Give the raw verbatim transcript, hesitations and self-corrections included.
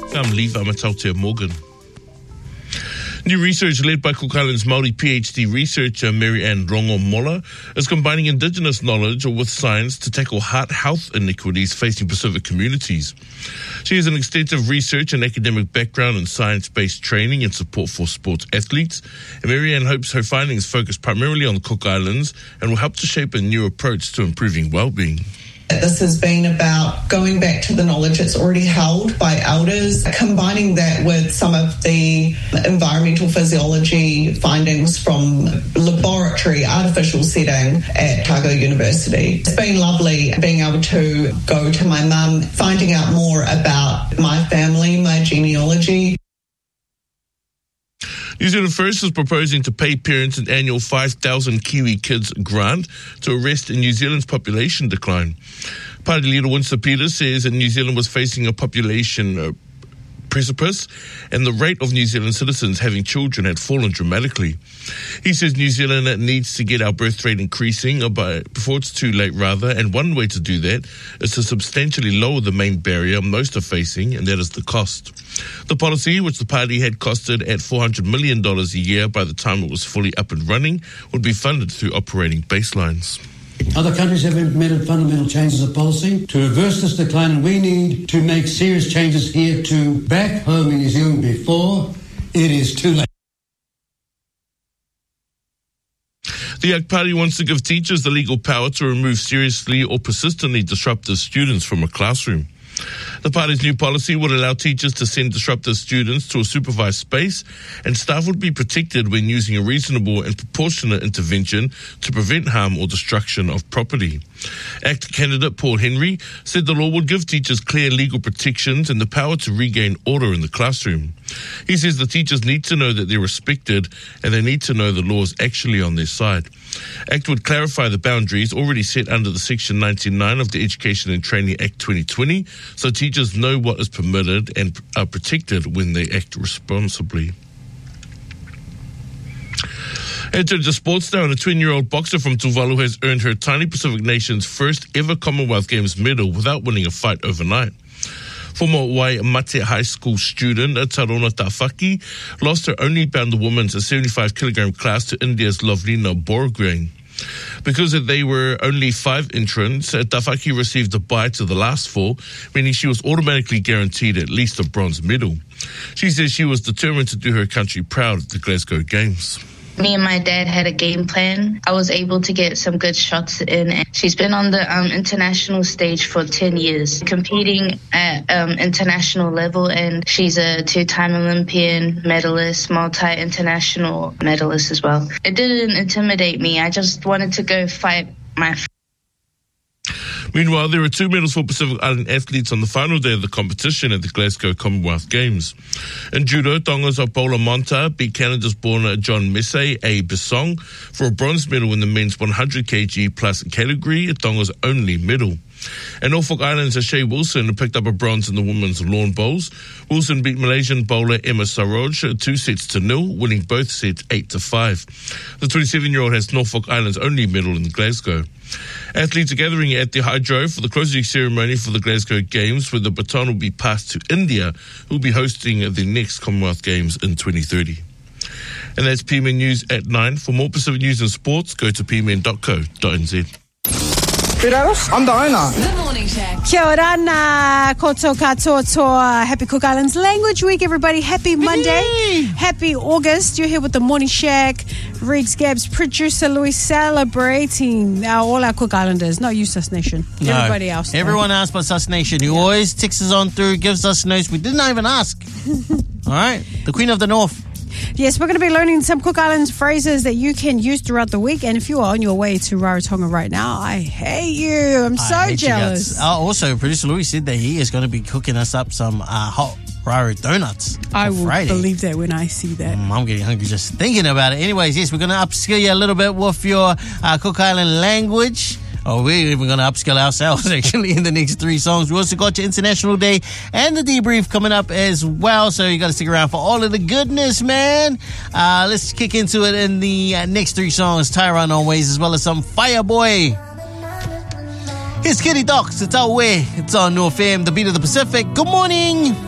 I'm Levi Matautea Morgan. New research led by Cook Islands Māori PhD researcher Mary Ann Rongo Mola is combining Indigenous knowledge with science to tackle heart health inequities facing Pacific communities. She has an extensive research and academic background in science-based training and support for sports athletes. And Mary Ann hopes her findings focus primarily on the Cook Islands and will help to shape a new approach to improving well-being. This has been about going back to the knowledge that's already held by elders, combining that with some of the environmental physiology findings from laboratory artificial setting at Otago University. It's been lovely being able to go to my mum, finding out more about my family, my genealogy. New Zealand First is proposing to pay parents an annual five thousand Kiwi Kids grant to arrest New Zealand's population decline. Party leader Winston Peters says that New Zealand was facing a population uh, precipice and the rate of New Zealand citizens having children had fallen dramatically. He says New Zealand needs to get our birth rate increasing by, before it's too late rather, and one way to do that is to substantially lower the main barrier most are facing, and that is the cost. The policy, which the party had costed at four hundred million dollars a year by the time it was fully up and running, would be funded through operating baselines. Other countries have implemented fundamental changes of policy to reverse this decline, and we need to make serious changes here too. Back home in New Zealand before it is too late. The A C T Party wants to give teachers the legal power to remove seriously or persistently disruptive students from a classroom. The party's new policy would allow teachers to send disruptive students to a supervised space, and staff would be protected when using a reasonable and proportionate intervention to prevent harm or destruction of property. A C T candidate Paul Henry said the law would give teachers clear legal protections and the power to regain order in the classroom. He says the teachers need to know that they're respected and they need to know the law is actually on their side. A C T would clarify the boundaries already set under the Section ninety-nine of the Education and Training Act twenty twenty, so teachers know what is permitted and are protected when they act responsibly. Enter the sports now, and a twenty-year-old boxer from Tuvalu has earned her tiny Pacific nation's first ever Commonwealth Games medal without winning a fight overnight. Former Waimate High School student Tarona Tafaki lost her only bout in the women's seventy-five kilogram class to India's Lovlina Borgohain. Because they were only five entrants, Tafaki received a bye to the last four, meaning she was automatically guaranteed at least a bronze medal. She says she was determined to do her country proud at the Glasgow Games. Me and my dad had a game plan. I was able to get some good shots in. She's been on the um, international stage for ten years, competing at um, international level, and she's a two-time Olympian medalist, multi-international medalist as well. It didn't intimidate me. I just wanted to go fight my friend. Meanwhile, there were two medals for Pacific Island athletes on the final day of the competition at the Glasgow Commonwealth Games. In judo, Tonga's Paula Monta beat Canada's born John Messay A. Bissong for a bronze medal in the men's one hundred kilogram plus category, Tonga's only medal. And Norfolk Island's Shea Wilson picked up a bronze in the women's lawn bowls. Wilson beat Malaysian bowler Emma Saroj two sets to nil, winning both sets eight to five. The twenty-seven-year-old has Norfolk Island's only medal in Glasgow. Athletes are gathering at the Hydro for the closing ceremony for the Glasgow Games, where the baton will be passed to India, who will be hosting the next Commonwealth Games in twenty thirty. And that's P M N News at nine. For more Pacific news and sports, go to p m n dot co dot n z. I'm the owner. The Morning Shack. Kia ora na koto katoa toa. Happy Cook Islands Language Week, everybody. Happy Monday. Happy August. You're here with the Morning Shack. Riggs Gabs, producer Louis, celebrating our, all our Cook Islanders. Not you, Sus Nation. No, everybody else. Though. Everyone else but Sus Nation, who yeah. always texts us on through, gives us notes. We didn't even ask. All right. The Queen of the North. Yes, we're going to be learning some Cook Islands phrases that you can use throughout the week. And if you are on your way to Rarotonga right now, I hate you. I'm so I jealous. Uh, also, producer Louis said that he is going to be cooking us up some uh, hot Raro donuts. I will Friday. believe that when I see that. Mm, I'm getting hungry just thinking about it. Anyways, yes, we're going to upskill you a little bit with your uh, Cook Island language. Oh, we're even going to upskill ourselves, actually, in the next three songs. We also got your International Day and the debrief coming up as well, so you got to stick around for all of the goodness, man. Uh, let's kick into it in the uh, next three songs. Tyron Always, as well as some Fireboy. Here's Kitty Docs. It's out where. It's on North F M, the beat of the Pacific. Good morning.